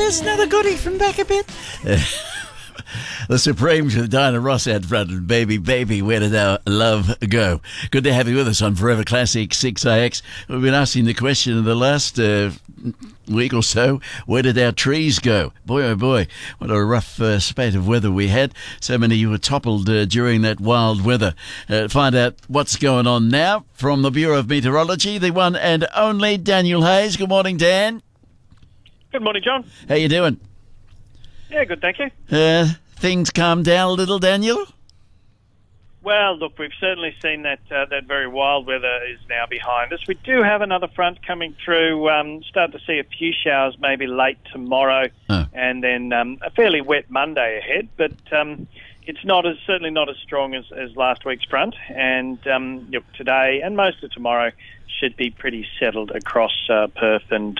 there's another goodie from back a bit. The Supremes with Diana Ross out front and Baby, Baby, Where Did Our Love Go? Good to have you with us on Forever Classic 6AX. We've been asking the question in the last week or so, where did our trees go? Boy, oh boy, what a rough spate of weather we had. So many you were toppled during that wild weather. Find out what's going on now from the Bureau of Meteorology, the one and only Daniel Hayes. Good morning, Dan. Good morning, John. How you doing? Yeah, good, thank you. Things calmed down a little, Daniel? Well, look, we've certainly seen that very wild weather is now behind us. We do have another front coming through. Start to see a few showers maybe late tomorrow, and then a fairly wet Monday ahead. But it's certainly not as strong as last week's front. And today and most of tomorrow should be pretty settled across Perth and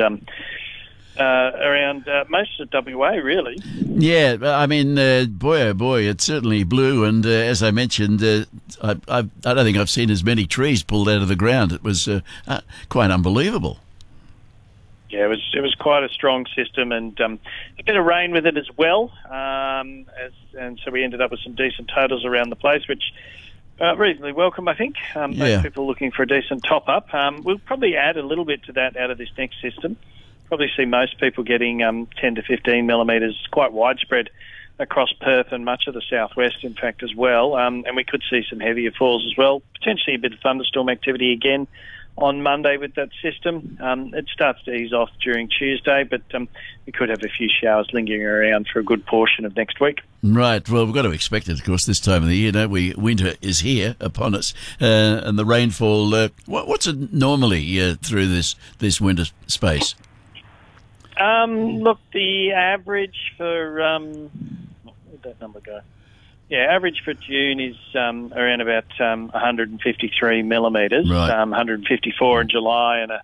around most of WA, really. Yeah, I mean, boy, oh boy, it certainly blew. And as I mentioned, I don't think I've seen as many trees pulled out of the ground. It was quite unbelievable. Yeah, it was quite a strong system, and a bit of rain with it as well. And so we ended up with some decent totals around the place, which reasonably welcome, I think. Most people looking for a decent top-up. We'll probably add a little bit to that out of this next system. Probably see most people getting 10 to 15 millimetres, quite widespread across Perth and much of the southwest, in fact, as well. And we could see some heavier falls as well. Potentially a bit of thunderstorm activity again on Monday with that system. It starts to ease off during Tuesday, but we could have a few showers lingering around for a good portion of next week. Right. Well, we've got to expect it, of course, this time of the year, don't we? Winter is here upon us, and the rainfall. What's it normally through this winter space? Look, the average for where'd that number go? Yeah, average for June is around about 153 millimetres, right. 154 in July, and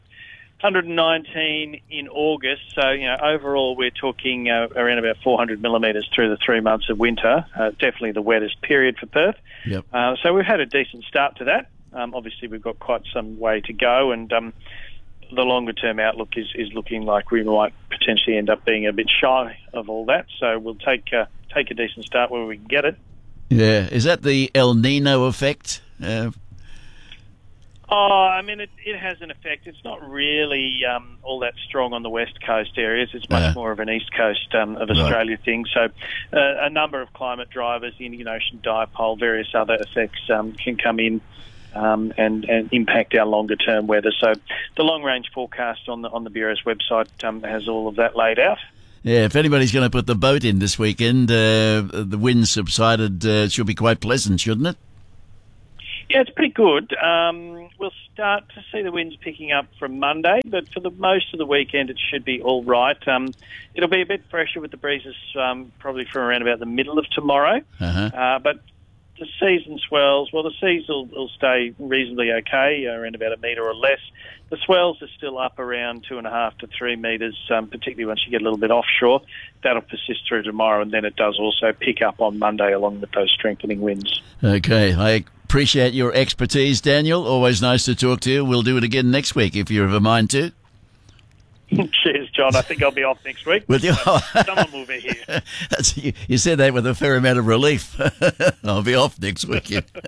119 in August. So, overall, we're talking around about 400 millimetres through the 3 months of winter. Definitely the wettest period for Perth. Yep. So we've had a decent start to that. Obviously, we've got quite some way to go, and the longer-term outlook is looking like we might potentially end up being a bit shy of all that. So we'll take a decent start where we can get it. Yeah. Is that the El Nino effect? I mean, it has an effect. It's not really all that strong on the west coast areas. It's much more of an east coast of Australia thing. So a number of climate drivers, the Indian Ocean dipole, various other effects can come in and impact our longer-term weather. So the long-range forecast on the Bureau's website has all of that laid out. Yeah, if anybody's going to put the boat in this weekend, the wind subsided. It should be quite pleasant, shouldn't it? Yeah, it's pretty good. We'll start to see the winds picking up from Monday, but for the most of the weekend it should be all right. It'll be a bit fresher with the breezes probably from around about the middle of tomorrow. But the season swells, well, the seas will stay reasonably okay, around about 1 metre or less. The swells are still up around 2.5 to 3 metres, particularly once you get a little bit offshore. That'll persist through tomorrow, and then it does also pick up on Monday along with those strengthening winds. Okay, I appreciate your expertise, Daniel. Always nice to talk to you. We'll do it again next week if you have a mind to. Cheers, John. I think I'll be off next week. With you? Someone will be here. You said that with a fair amount of relief. I'll be off next week.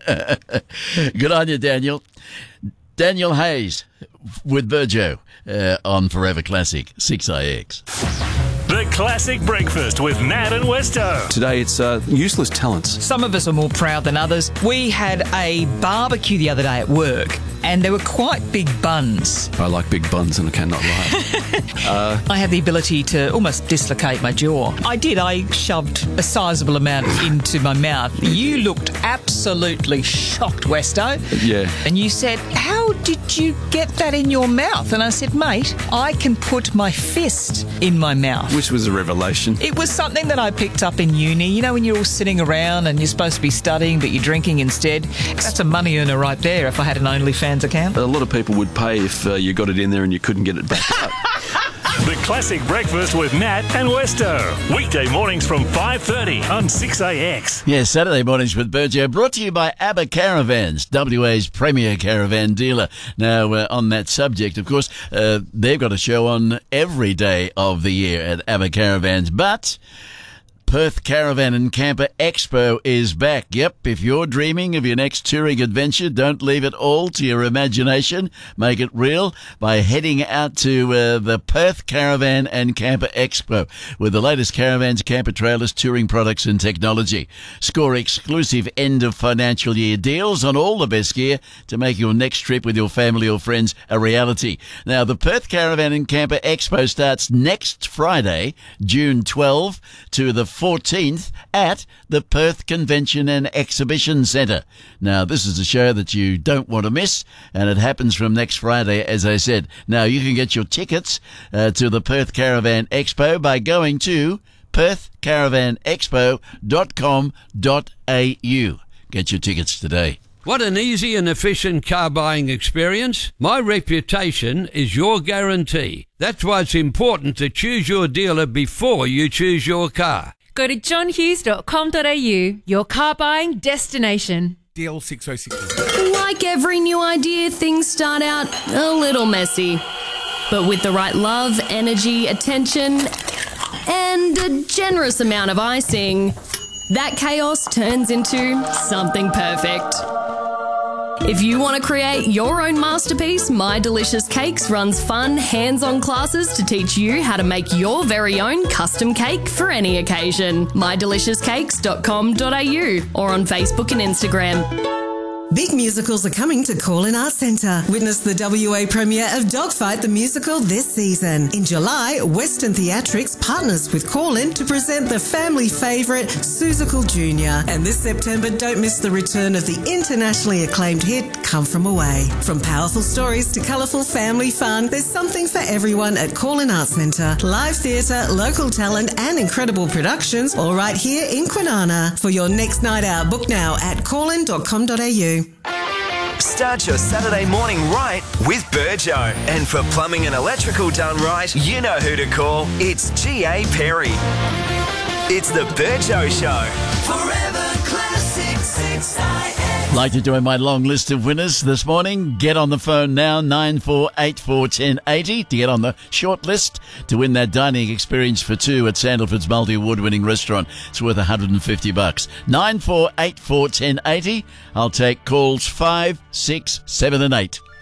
Good on you, Daniel. Daniel Hayes with Virgio on Forever Classic 6AX. The Classic Breakfast with Nat and Westo. Today it's useless talents. Some of us are more proud than others. We had a barbecue the other day at work, and there were quite big buns. I like big buns and I cannot lie. I had the ability to almost dislocate my jaw. I did. I shoved a sizable amount into my mouth. You looked absolutely shocked, Westo. Yeah. And you said, "How did you get that in your mouth?" And I said, "Mate, I can put my fist in my mouth." Which was a revelation. It was something that I picked up in uni. You know, when you're all sitting around and you're supposed to be studying, but you're drinking instead. That's a money earner right there if I had an OnlyFans account. A lot of people would pay if you got it in there and you couldn't get it back out. The Classic Breakfast with Nat and Westo. Weekday mornings from 5:30 on 6AX. Yes, Saturday mornings with Burjo, brought to you by ABBA Caravans, WA's premier caravan dealer. Now, on that subject, of course, they've got a show on every day of the year at ABBA Caravans, but Perth Caravan and Camper Expo is back. Yep, if you're dreaming of your next touring adventure, don't leave it all to your imagination. Make it real by heading out to the Perth Caravan and Camper Expo with the latest caravans, camper trailers, touring products and technology. Score exclusive end of financial year deals on all the best gear to make your next trip with your family or friends a reality. Now, the Perth Caravan and Camper Expo starts next Friday, June 12 to the 14th at the Perth Convention and Exhibition Centre. Now, this is a show that you don't want to miss, and it happens from next Friday, as I said. Now, you can get your tickets to the Perth Caravan Expo by going to perthcaravanexpo.com.au. Get your tickets today. Want an easy and efficient car buying experience? My reputation is your guarantee. That's why it's important to choose your dealer before you choose your car. Go to johnhughes.com.au, your car buying destination. DL 606. Like every new idea, things start out a little messy. But with the right love, energy, attention, and a generous amount of icing, that chaos turns into something perfect. If you want to create your own masterpiece, My Delicious Cakes runs fun, hands-on classes to teach you how to make your very own custom cake for any occasion. mydeliciouscakes.com.au or on Facebook and Instagram. Big musicals are coming to Call-In Arts Centre. Witness the WA premiere of Dogfight the Musical this season. In July, Western Theatrics partners with Call-In to present the family favourite Seussical Jr. And this September, don't miss the return of the internationally acclaimed hit Come From Away. From powerful stories to colourful family fun, there's something for everyone at Call-In Arts Centre. Live theatre, local talent and incredible productions all right here in Kwinana. For your next night out, book now at callin.com.au. Start your Saturday morning right with Burjo. And for plumbing and electrical done right, you know who to call. It's G.A. Perry. It's the Burjo Show. Forever Classic 6IX. Like to join my long list of winners this morning? Get on the phone now, 94841080, to get on the short list to win that dining experience for two at Sandalford's multi-award-winning restaurant. It's worth $150. 94841080. I'll take calls 5, 6, 7 and 8.